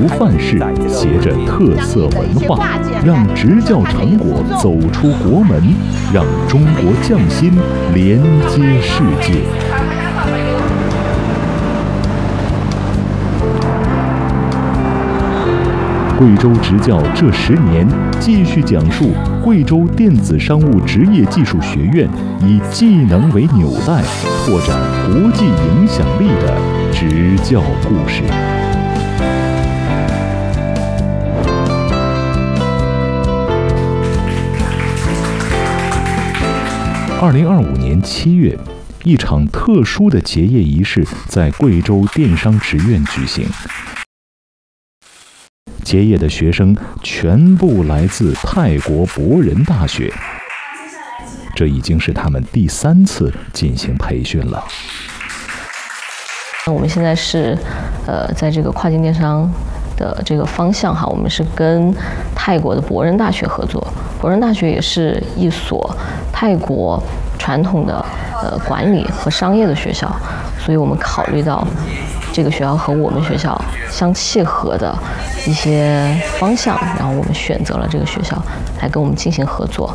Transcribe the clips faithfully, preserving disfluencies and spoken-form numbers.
范式，携着特色文化，让执教成果走出国门，让中国匠心连接世界。贵州执教这十年，继续讲述贵州电子商务职业技术学院以技能为纽带，拓展国际影响力的执教故事。二零二五年七月，一场特殊的结业仪式在贵州电商职院举行。结业的学生全部来自泰国博仁大学，这已经是他们第三次进行培训了。 我们现在是，呃，在这个跨境电商的这个方向哈，我们是跟泰国的博仁大学合作。博仁大学也是一所泰国传统的呃管理和商业的学校，所以我们考虑到这个学校和我们学校相契合的一些方向，然后我们选择了这个学校来跟我们进行合作。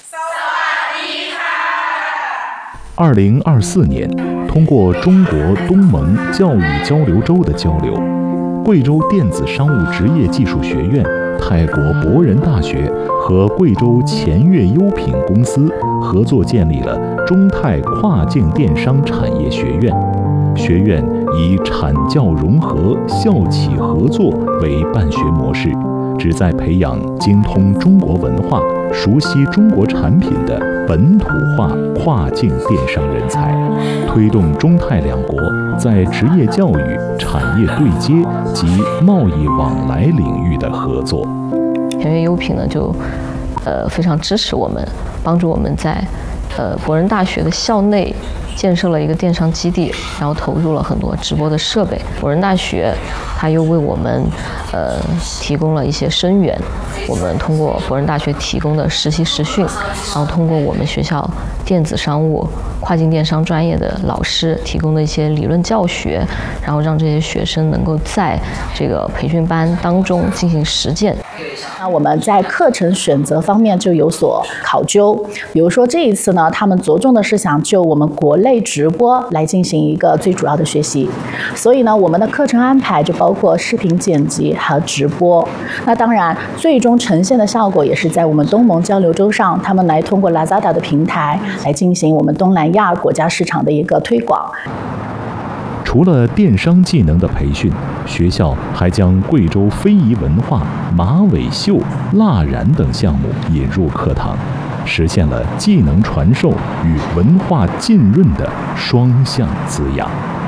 二零二四年，通过中国东盟教育交流周的交流，贵州电子商务职业技术学院、泰国博仁大学和贵州前越优品公司合作建立了中泰跨境电商产业学院。学院以产教融合、校企合作为办学模式，旨在培养精通中国文化、熟悉中国产品的本土化跨境电商人才，推动中泰两国在职业教育、产业对接及贸易往来领域的合作。 前越优品呢，就呃非常支持我们，帮助我们在呃博仁大学的校内建设了一个电商基地，然后投入了很多直播的设备。博仁大学它又为我们呃提供了一些生源，我们通过博仁大学提供的实习实训，然后通过我们学校电子商务、跨境电商专业的老师提供的一些理论教学，然后让这些学生能够在这个培训班当中进行实践。 那我们在课程选择方面就有所考究，比如说这一次呢，他们着重的是想就我们国内直播来进行一个最主要的学习，所以呢，我们的课程安排就包括视频剪辑和直播。那当然，最终呈现的效果也是在我们东盟交流周上，他们来通过 Lazada 的平台来进行我们东南亚国家市场的一个推广。 除了电商技能的培训，学校还将贵州非遗文化、马尾绣、蜡染等项目引入课堂，实现了技能传授与文化浸润的双向滋养。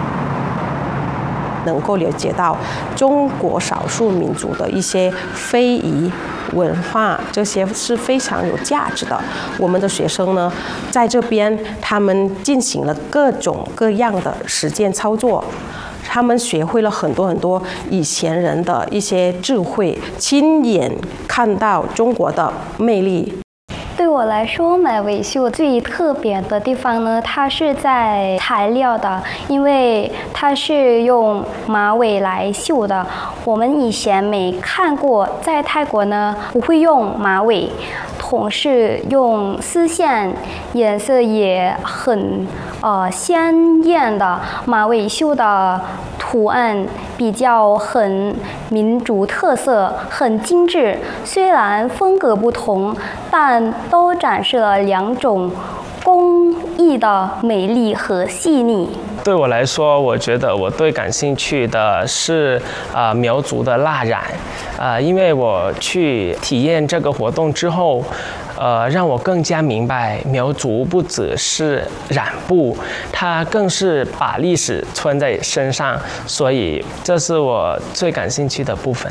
能够了解到中国少数民族的一些非遗文化，这些是非常有价值的。我们的学生呢，在这边他们进行了各种各样的实践操作，他们学会了很多很多以前人的一些智慧，亲眼看到中国的魅力。 对我来说，马尾绣最特别的地方呢，它是在材料的，因为它是用马尾来绣的。我们以前没看过，在泰国呢不会用马尾，同时用丝线，颜色也很呃鲜艳的马尾绣的图案比较很民族特色，很精致。虽然风格不同，但都展示了两种工艺的美丽和细腻。 对我来说，我觉得我最感兴趣的是啊、呃、苗族的蜡染，啊、呃，因为我去体验这个活动之后，呃，让我更加明白苗族不只是染布，它更是把历史穿在身上，所以这是我最感兴趣的部分。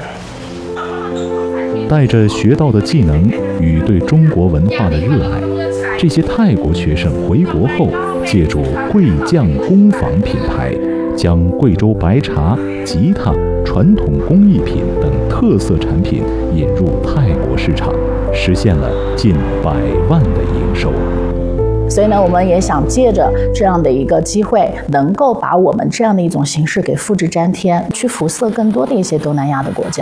带着学到的技能与对中国文化的热爱，这些泰国学生回国后，借助贵匠工坊品牌，将贵州白茶、吉他、传统工艺品等特色产品引入泰国市场，实现了近百万的营收。 所以呢，我们也想借着这样的一个机会，能够把我们这样的一种形式给复制粘贴，去辐射更多的一些东南亚的国家。